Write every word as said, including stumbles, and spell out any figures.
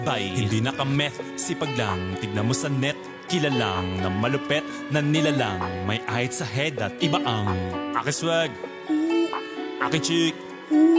Bay, hindi nakameth, sipag lang, tignan mo sa net. Kilalang na malupet na nilalang, may ahit sa head at iba ang aking swag, aking chick,